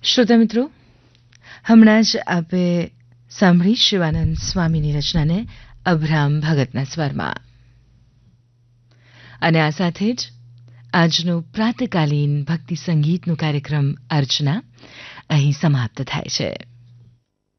શ્રોતા મિત્રો, હમણાં જ આપે સાંભળી શિવાનંદ સ્વામીની રચનાને અબ્રાહમ ભગતના સ્વરમાં. અને આ સાથે જ આજનો પ્રાતકાલીન ભક્તિ સંગીતનો કાર્યક્રમ અર્ચના અહીં સમાપ્ત થાય છે.